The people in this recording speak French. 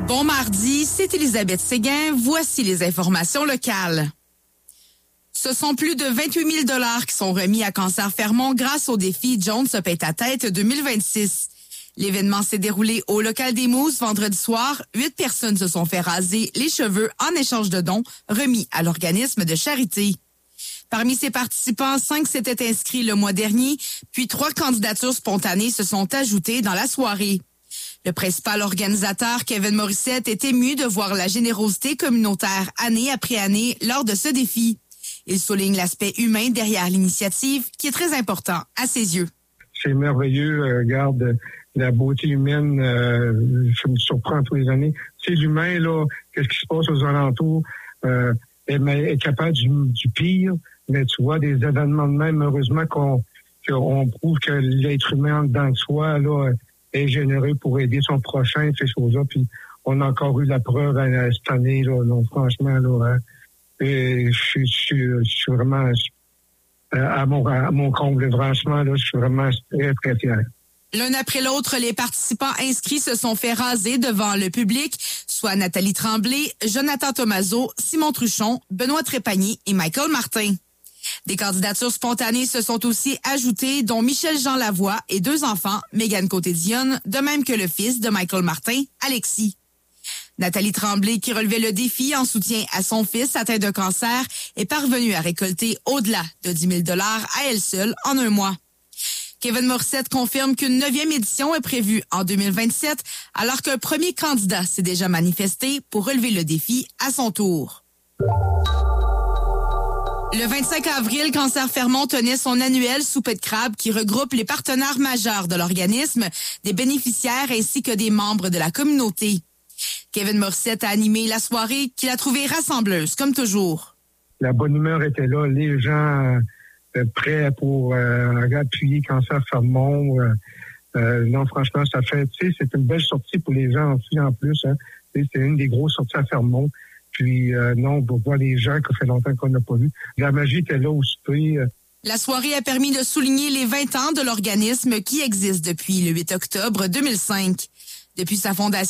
Bon mardi, c'est Elisabeth Séguin. Voici les informations locales. Ce sont plus de 28 000 $ qui sont remis à Cancer Fermont grâce au défi Jones se paie ta tête 2026. L'événement s'est déroulé au local des Mousses vendredi soir. 8 personnes se sont fait raser les cheveux en échange de dons remis à l'organisme de charité. Parmi ces participants, 5 s'étaient inscrits le mois dernier, puis 3 candidatures spontanées se sont ajoutées dans la soirée. Le principal organisateur, Kevin Morissette, est ému de voir la générosité communautaire année après année lors de ce défi. Il souligne l'aspect humain derrière l'initiative, qui est très important à ses yeux. C'est merveilleux, regarde la beauté humaine, ça me surprend tous les années. C'est l'humain, là, qu'est-ce qui se passe aux alentours, est capable du pire, mais tu vois, des événements de même, heureusement qu'on prouve que l'être humain en dedans de soi, là, est généreux pour aider son prochain, ces choses-là. Puis on a encore eu la preuve cette année, là, donc franchement, là, et je suis vraiment à mon comble, franchement, là, je suis vraiment très, très fier. L'un après l'autre, les participants inscrits se sont fait raser devant le public, soit Nathalie Tremblay, Jonathan Thomazeau, Simon Truchon, Benoît Trépanier et Michael Martin. Des candidatures spontanées se sont aussi ajoutées, dont Michel-Jean Lavoie et 2 enfants, Mégane Côté-Dionne, de même que le fils de Michael Martin, Alexis. Nathalie Tremblay, qui relevait le défi en soutien à son fils atteint de cancer, est parvenue à récolter au-delà de 10 000 $ à elle seule en un mois. Kevin Morissette confirme qu'une 9e édition est prévue en 2027, alors qu'un premier candidat s'est déjà manifesté pour relever le défi à son tour. Le 25 avril, Cancer Fermont tenait son annuel souper de crabe qui regroupe les partenaires majeurs de l'organisme, des bénéficiaires ainsi que des membres de la communauté. Kevin Morissette a animé la soirée qu'il a trouvée rassembleuse, comme toujours. La bonne humeur était là, les gens prêts pour appuyer Cancer Fermont. Non, franchement, ça fait, tu sais, c'est une belle sortie pour les gens aussi en plus. Hein. C'est une des grosses sorties à Fermont. Puis, non, on voit les gens que ça fait longtemps qu'on n'a pas vu. La magie était là au souper. La soirée a permis de souligner les 20 ans de l'organisme qui existe depuis le 8 octobre 2005. Depuis sa fondation,